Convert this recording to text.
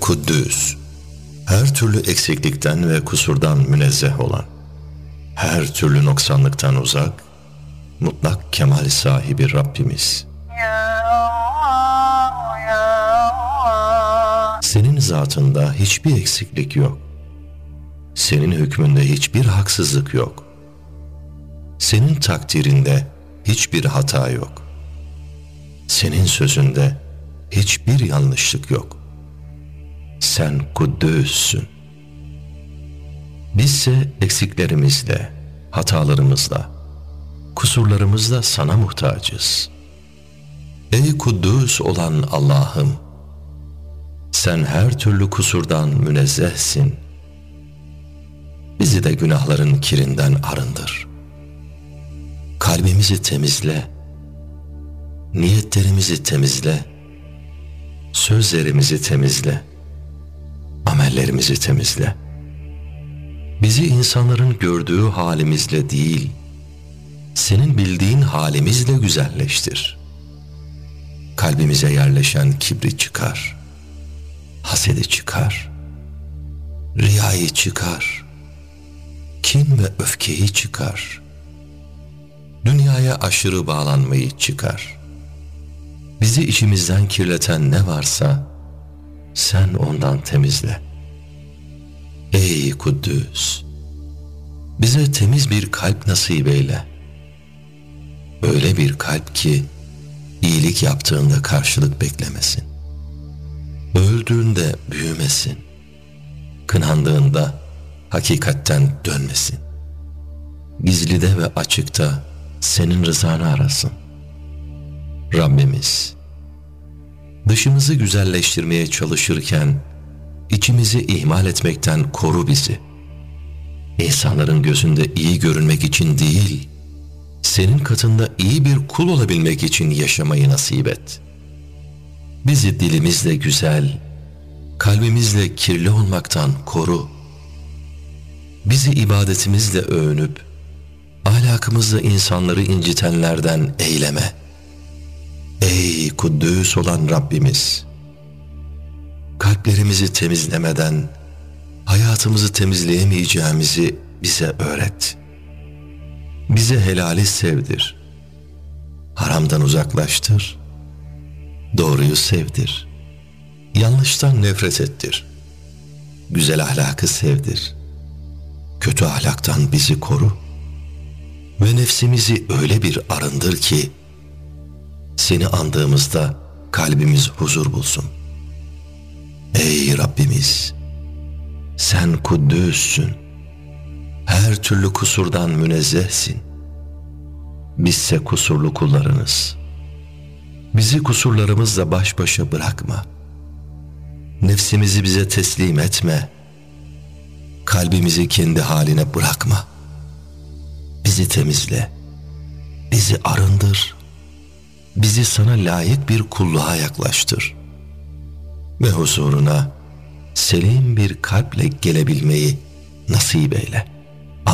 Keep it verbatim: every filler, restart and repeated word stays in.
Kuddüs, her türlü eksiklikten ve kusurdan münezzeh olan, her türlü noksanlıktan uzak, mutlak kemal sahibi Rabbimiz. Senin zatında hiçbir eksiklik yok. Senin hükmünde hiçbir haksızlık yok. Senin takdirinde hiçbir hata yok. Senin sözünde hiçbir yanlışlık yok. Sen Kuddüs'sün. Bizse eksiklerimizle, hatalarımızla, kusurlarımızla sana muhtacız. Ey Kuddüs olan Allah'ım! Sen her türlü kusurdan münezzehsin. Bizi de günahların kirinden arındır. Kalbimizi temizle, niyetlerimizi temizle, sözlerimizi temizle, amellerimizi temizle. Bizi insanların gördüğü halimizle değil, senin bildiğin halimizle güzelleştir. Kalbimize yerleşen kibri çıkar, hasedi çıkar, riyayı çıkar, kin ve öfkeyi çıkar, dünyaya aşırı bağlanmayı çıkar. Bizi içimizden kirleten ne varsa sen ondan temizle. Ey Kuddüs! Bize temiz bir kalp nasip eyle. Öyle bir kalp ki iyilik yaptığında karşılık beklemesin. Öldüğünde büyümesin. Kınandığında hakikatten dönmesin. Gizlide ve açıkta senin rızanı arasın. Rabbimiz, dışımızı güzelleştirmeye çalışırken içimizi ihmal etmekten koru bizi. İnsanların gözünde iyi görünmek için değil, senin katında iyi bir kul olabilmek için yaşamayı nasip et. Bizi dilimizle güzel, kalbimizle kirli olmaktan koru. Bizi ibadetimizle övünüp, ahlakımızla insanları incitenlerden eyleme. Ey Kuddüs olan Rabbimiz! Kalplerimizi temizlemeden hayatımızı temizleyemeyeceğimizi bize öğret. Bize helali sevdir. Haramdan uzaklaştır. Doğruyu sevdir. Yanlıştan nefret ettir. Güzel ahlakı sevdir. Kötü ahlaktan bizi koru. Ve nefsimizi öyle bir arındır ki seni andığımızda kalbimiz huzur bulsun. Ey Rabbimiz! Sen Kuddüs'sün. Her türlü kusurdan münezzehsin. Bizse kusurlu kullarınız. Bizi kusurlarımızla baş başa bırakma. Nefsimizi bize teslim etme. Kalbimizi kendi haline bırakma. Bizi temizle. Bizi arındır. Bizi sana layık bir kulluğa yaklaştır. Ve huzuruna selim bir kalple gelebilmeyi nasip eyle.